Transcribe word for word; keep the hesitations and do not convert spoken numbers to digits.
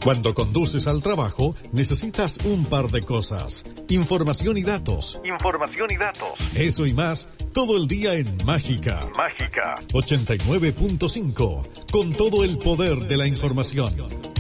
Cuando conduces al trabajo, necesitas un par de cosas. Información y datos. Información y datos. Eso y más, todo el día en Mágica. Mágica. ochenta y nueve punto cinco, con todo el poder de la información.